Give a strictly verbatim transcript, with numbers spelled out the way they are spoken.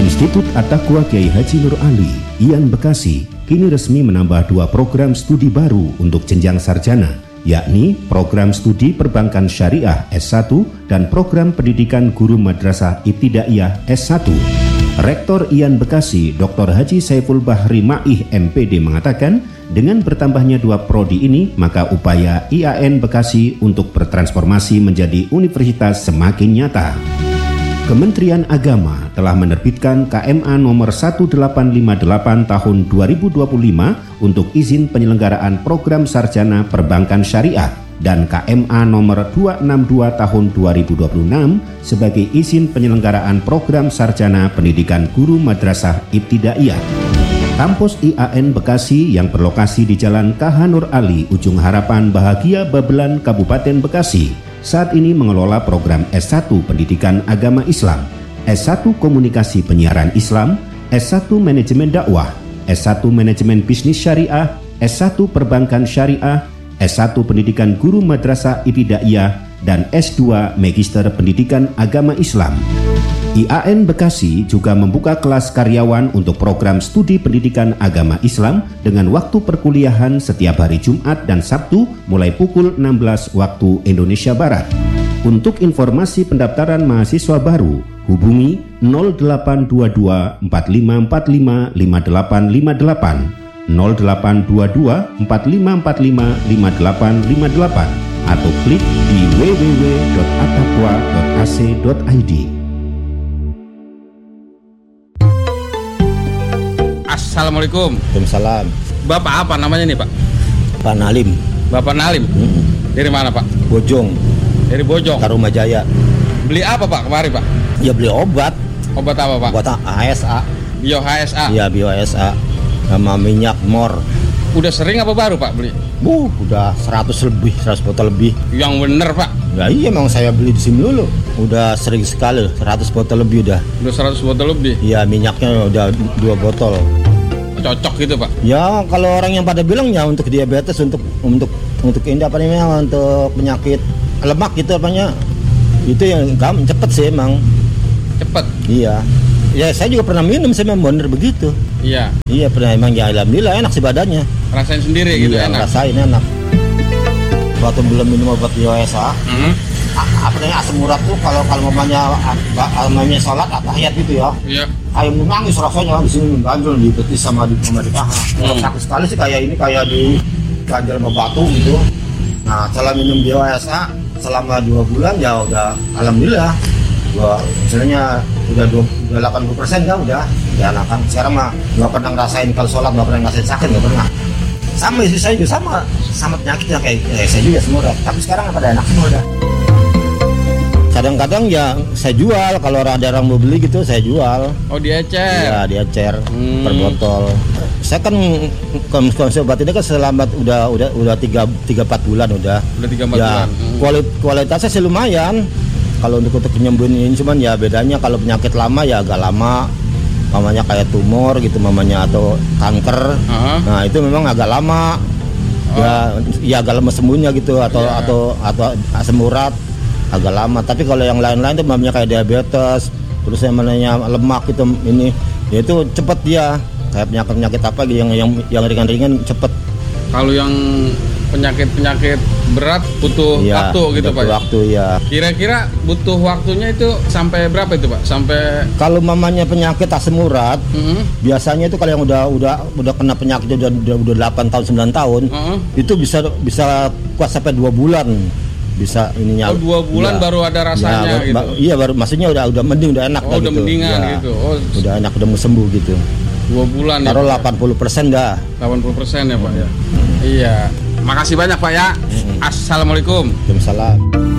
Institut At-Taqwa Kiai Haji Nur Ali, I A N Bekasi, kini resmi menambah dua program studi baru untuk jenjang sarjana, yakni program studi Perbankan Syariah S satu dan program Pendidikan Guru Madrasah Ibtidaiyah S satu. Rektor I A N Bekasi, Doktor Haji Saiful Bahri Ma'ih M P D mengatakan, dengan bertambahnya dua prodi ini, maka upaya I A N Bekasi untuk bertransformasi menjadi universitas semakin nyata. Kementerian Agama telah menerbitkan K M A nomor seribu delapan ratus lima puluh delapan tahun dua ribu dua puluh lima untuk izin penyelenggaraan program sarjana perbankan syariah dan K M A nomor dua ratus enam puluh dua tahun dua ribu dua puluh enam sebagai izin penyelenggaraan program sarjana pendidikan guru madrasah ibtidaiyah. Kampus I A N Bekasi yang berlokasi di Jalan K H Nur Ali, Ujung Harapan Bahagia, Babelan, Kabupaten Bekasi, saat ini mengelola program S satu Pendidikan Agama Islam, S satu Komunikasi Penyiaran Islam, S satu Manajemen Dakwah, S satu Manajemen Bisnis Syariah, S satu Perbankan Syariah, S satu Pendidikan Guru Madrasah Ibtidaiyah, dan S dua Magister Pendidikan Agama Islam. I A N Bekasi juga membuka kelas karyawan untuk program studi pendidikan agama Islam dengan waktu perkuliahan setiap hari Jumat dan Sabtu mulai pukul enam belas waktu Indonesia Barat. Untuk informasi pendaftaran mahasiswa baru, hubungi nol delapan dua dua empat lima empat lima lima delapan lima delapan, nol delapan dua dua empat lima empat lima lima delapan lima delapan atau klik di w w w dot attaqwa dot a c dot i d. Assalamualaikum. Waalaikumsalam. Bapak apa namanya nih, Pak? Pak Nalim. Bapak Nalim? Hmm. Dari mana, Pak? Bojong. Dari Bojong? Tarumajaya. Beli apa, Pak, kemarin, Pak? Ya beli obat. Obat apa, Pak? Obat H S A. Bio H S A? Iya, Bio H S A. Sama minyak mor. Udah sering apa baru, Pak, beli? Uh, udah seratus lebih, seratus botol lebih. Yang bener, Pak? Ya iya, emang saya beli di sini dulu. Udah sering sekali, seratus botol lebih udah. Udah seratus botol lebih? Iya, minyaknya udah dua botol. Cocok gitu, Pak? Ya kalau orang yang pada bilang ya untuk diabetes, untuk untuk untuk ini apa namanya, untuk penyakit lemak gitu apanya, itu yang gampang cepet sih emang. Cepet? Iya. Ya saya juga pernah minum, saya memang bener begitu. Iya. Iya pernah, emang ya alhamdulillah enak sih badannya. Rasain sendiri gitu, iya, enak? Rasain enak. Waktu belum minum obat Bio H S A, mm-hmm. apa namanya asam urat tuh kalau kalau mamanya mamanya sholat tahiyat gitu ya. Iya. Kayak nangis rasanya di sini ganjel di betis sama di sama di paha. Kalau sakit sekali sih kayak ini kayak di ganjel sama batu gitu. Nah, setelah minum Bio H S A selama dua bulan ya udah alhamdulillah. Gua misalnya udah delapan puluh persen kan udah ya enakan. Sekarang mah nggak pernah ngerasain kalau sholat, nggak pernah ngerasain sakit, nggak pernah. Sama istri saya juga sama sama penyakitnya kayak eh, saya juga semua udah. Tapi sekarang pada enak semua udah. Kadang-kadang ya saya jual, kalau ada orang mau beli gitu saya jual. Oh, diecer? Iya, diecer hmm. per botol. Saya kan konsumsi obat ini kan selama udah udah udah tiga tiga empat bulan udah. Udah tiga empat ya, bulan. Hmm. Kualit, kualitasnya sih lumayan. Kalau untuk untuk penyembuhan ini cuman ya bedanya kalau penyakit lama ya agak lama. Mamanya kayak tumor gitu mamanya atau kanker. Uh-huh. Nah, itu memang agak lama. Oh. Ya ya agak lama sembuhnya gitu atau yeah. atau atau asam urat agak lama, tapi kalau yang lain-lain tuh mamanya kayak diabetes, terus yang namanya lemak itu ini, ya itu cepet dia kayak penyakit-penyakit apa yang yang yang ringan-ringan cepet. Kalau yang penyakit-penyakit berat butuh ya, waktu gitu, Pak? Waktu ya. Kira-kira butuh waktunya itu sampai berapa itu, Pak? Sampai kalau mamanya penyakit asam urat, mm-hmm. biasanya itu kalau yang udah udah udah kena penyakit udah udah, udah delapan tahun sembilan tahun, uh-huh. itu bisa bisa kuat sampai dua bulan. Bisa ininya. Oh, dua bulan ya. Baru ada rasanya ya, gitu. Ba- iya baru, maksudnya udah udah mending, udah enak. Oh, udah gitu. mendingan ya, gitu. Oh, udah enak, udah mau sembuh gitu. Dua bulan. Taruh ya, delapan puluh persen dah. delapan puluh persen ya, Pak ya. Hmm. Iya. Makasih banyak, Pak ya. Hmm. Assalamualaikum. Waalaikumsalam.